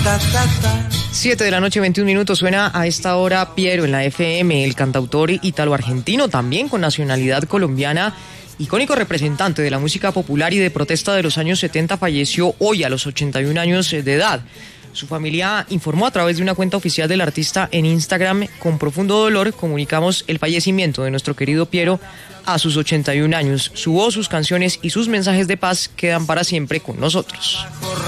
7:21 suena a esta hora Piero en la FM, el cantautor ítalo-argentino, también con nacionalidad colombiana, icónico representante de la música popular y de protesta de los años 70, falleció hoy a los 81 años de edad. Su familia informó a través de una cuenta oficial del artista en Instagram: con profundo dolor comunicamos el fallecimiento de nuestro querido Piero a sus 81 años. Su voz, sus canciones y sus mensajes de paz quedan para siempre con nosotros.